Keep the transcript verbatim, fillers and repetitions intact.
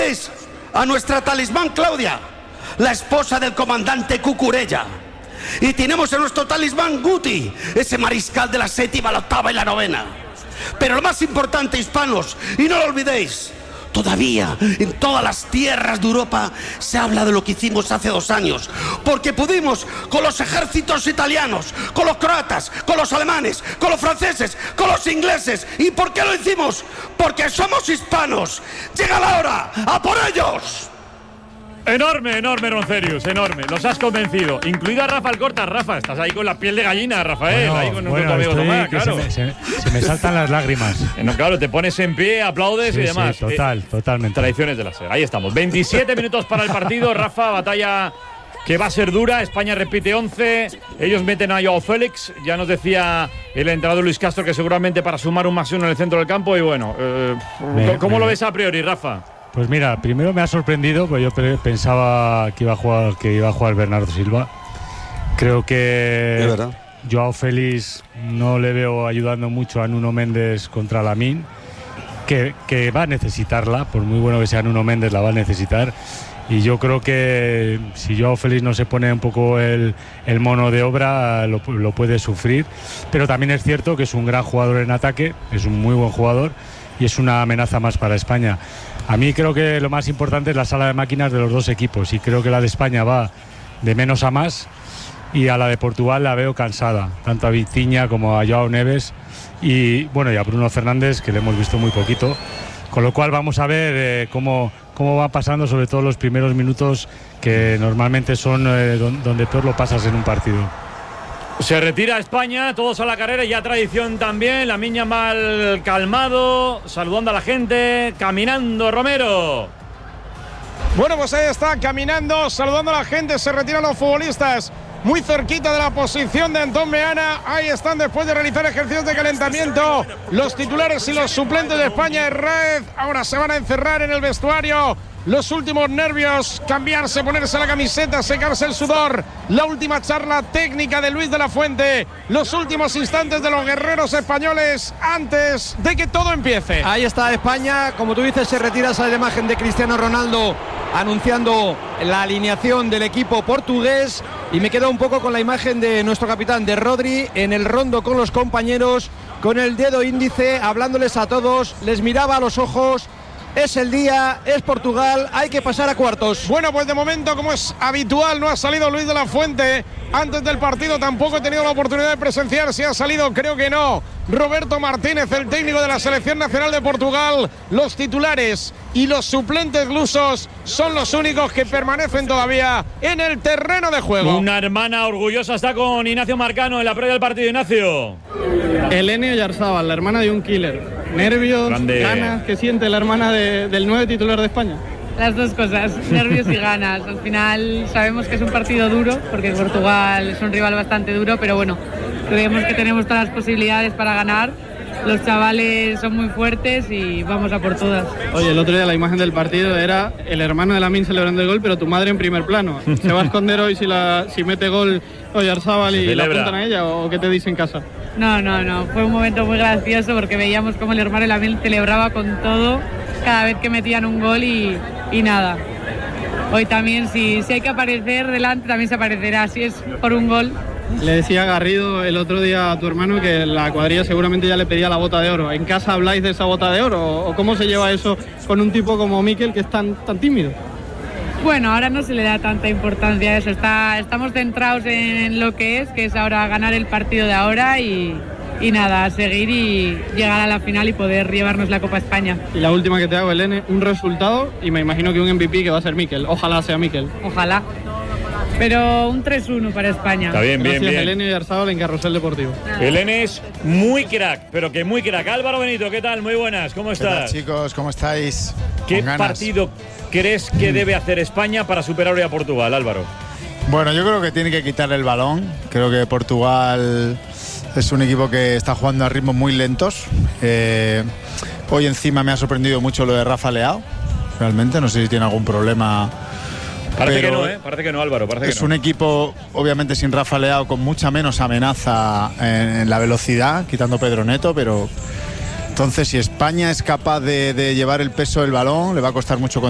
olvidéis a nuestra talismán Claudia, la esposa del comandante Cucurella. Y tenemos en nuestro talismán Guti, ese mariscal de la séptima, la octava y la novena. Pero lo más importante, hispanos, y no lo olvidéis, todavía en todas las tierras de Europa se habla de lo que hicimos hace dos años, porque pudimos con los ejércitos italianos, con los croatas, con los alemanes, con los franceses, con los ingleses. ¿Y por qué lo hicimos? Porque somos hispanos. Llega la hora, ¡a por ellos! Enorme, enorme, Roncerius, enorme. Los has convencido. Incluida Rafa Alcorta. Rafa, estás ahí con la piel de gallina, Rafael. Bueno, ahí con bueno, nuestro amigo Tomás, que claro. Se me, se, se me saltan las lágrimas. No, claro, te pones en pie, aplaudes Sí, y demás. sí, total, eh, totalmente. Tradiciones de la SER. Ahí estamos. veintisiete minutos para el partido. Rafa, batalla que va a ser dura. España repite once. Ellos meten a Joao Félix. Ya nos decía el entrenador Luis Castro que seguramente para sumar un más uno en el centro del campo. Y bueno, eh, me, ¿cómo me, lo ves a priori, Rafa? Pues mira, primero me ha sorprendido, pues yo pensaba que iba a jugar, que iba a jugar Bernardo Silva. Creo que Joao Félix no le veo ayudando mucho a Nuno Méndez contra Lamine, que, que va a necesitarla, por muy bueno que sea Nuno Méndez, la va a necesitar. Y yo creo que si Joao Félix no se pone un poco el, el mono de obra, lo, lo puede sufrir. Pero también es cierto que es un gran jugador en ataque, es un muy buen jugador y es una amenaza más para España. A mí creo que lo más importante es la sala de máquinas de los dos equipos, y creo que la de España va de menos a más, y a la de Portugal la veo cansada, tanto a Vitinha como a Joao Neves y bueno, y a Bruno Fernández, que le hemos visto muy poquito, con lo cual vamos a ver eh, cómo, cómo va pasando, sobre todo los primeros minutos, que normalmente son eh, donde peor lo pasas en un partido. Se retira España, todos a la carrera, ya tradición también. Lamine Yamal calmado, saludando a la gente, caminando Romero. Bueno, pues ahí está, caminando, saludando a la gente, se retiran los futbolistas muy cerquita de la posición de Antón Meana. Ahí están después de realizar ejercicios de calentamiento los titulares y los suplentes de España. Herrera, ahora se van a encerrar en el vestuario. Los últimos nervios, cambiarse, ponerse la camiseta, secarse el sudor. La última charla técnica de Luis de la Fuente. Los últimos instantes de los guerreros españoles antes de que todo empiece. Ahí está España, como tú dices, se retira esa imagen de Cristiano Ronaldo anunciando la alineación del equipo portugués. Y me quedo un poco con la imagen de nuestro capitán, de Rodri, en el rondo con los compañeros, con el dedo índice, hablándoles a todos, les miraba a los ojos. Es el día, es Portugal, hay que pasar a cuartos. Bueno, pues de momento, como es habitual, no ha salido Luis de la Fuente. Antes del partido tampoco he tenido la oportunidad de presenciar si ha salido, creo que no. Roberto Martínez, el técnico de la Selección Nacional de Portugal. Los titulares y los suplentes lusos son los únicos que permanecen todavía en el terreno de juego. Una hermana orgullosa está con Ignacio Marcano en la previa del partido. Ignacio. Elene Oyarzábal, la hermana de un killer. Nervios, Grande. ganas, ¿qué siente la hermana de, del nueve titular de España? Las dos cosas, nervios y ganas. Al final sabemos que es un partido duro, porque Portugal es un rival bastante duro, pero bueno, creemos que tenemos todas las posibilidades para ganar. Los chavales son muy fuertes y vamos a por todas. Oye, el otro día la imagen del partido era el hermano de Lamine celebrando el gol, pero tu madre en primer plano. ¿Se va a esconder hoy si, la, si mete gol Oyarzábal y la apuntan a ella, o qué te dice en casa? No, no, no, fue un momento muy gracioso porque veíamos cómo el hermano de Lamine celebraba con todo cada vez que metían un gol y, y nada. Hoy también, si, si hay que aparecer delante, también se aparecerá, si es por un gol. Le decía Garrido el otro día a tu hermano que la cuadrilla seguramente ya le pedía la bota de oro. ¿En casa habláis de esa bota de oro? ¿O cómo se lleva eso con un tipo como Mikel, que es tan, tan tímido? Bueno, ahora no se le da tanta importancia a eso. Está, estamos centrados en lo que es, que es ahora ganar el partido de ahora y, y nada, seguir y llegar a la final y poder llevarnos la Copa España. Y la última que te hago, Elene, un resultado y me imagino que un M V P que va a ser Mikel. Ojalá sea Mikel. Ojalá. Pero un tres uno para España. Está bien, bien, Gracias, bien. Elene Oyarzábal en Carrusel Deportivo. Elene es muy crack, pero que muy crack. Álvaro Benito, ¿qué tal? Muy buenas, ¿cómo estás? ¿Qué tal, chicos? ¿Cómo estáis? ¿Qué partido crees que debe hacer España para superar hoy a Portugal, Álvaro? Bueno, yo creo que tiene que quitarle el balón. Creo que Portugal es un equipo que está jugando a ritmos muy lentos. Eh, hoy encima me ha sorprendido mucho lo de Rafa Leao. Realmente, no sé si tiene algún problema. Parece que no, ¿eh? Parece que no, Álvaro. Parece es que no. un equipo, obviamente, sin Rafa Leao, con mucha menos amenaza en, en la velocidad, quitando Pedro Neto, pero entonces si España es capaz de, de llevar el peso del balón, le va a costar mucho